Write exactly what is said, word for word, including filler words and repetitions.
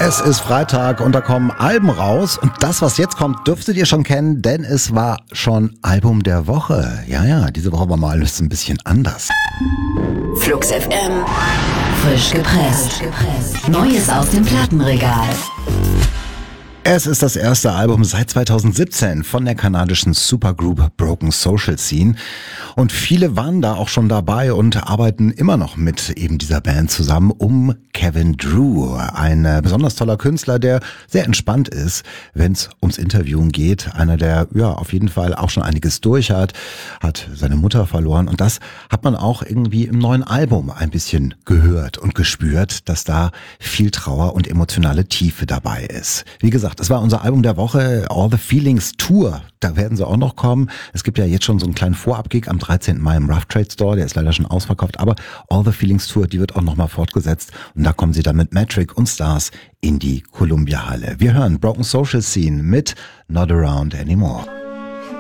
Es ist Freitag und da kommen Alben raus und das, was jetzt kommt, dürftet ihr schon kennen, denn es war schon Album der Woche. Ja, ja, diese Woche war mal ein bisschen anders. Flux F M, frisch gepresst. Neues aus dem Plattenregal. Es ist das erste Album seit zweitausendsiebzehn von der kanadischen Supergroup Broken Social Scene und viele waren da auch schon dabei und arbeiten immer noch mit eben dieser Band zusammen um Kevin Drew, ein besonders toller Künstler, der sehr entspannt ist, wenn es ums Interviewen geht. Einer, der ja auf jeden Fall auch schon einiges durch hat, hat seine Mutter verloren und das hat man auch irgendwie im neuen Album ein bisschen gehört und gespürt, dass da viel Trauer und emotionale Tiefe dabei ist. Wie gesagt, das war unser Album der Woche, All the Feelings Tour. Da werden sie auch noch kommen. Es gibt ja jetzt schon so einen kleinen Vorabgig am dreizehnten Mai im Rough Trade Store. Der ist leider schon ausverkauft. Aber All the Feelings Tour, die wird auch nochmal fortgesetzt. Und da kommen sie dann mit Metric und Stars in die Columbia Halle. Wir hören Broken Social Scene mit Not Around Anymore.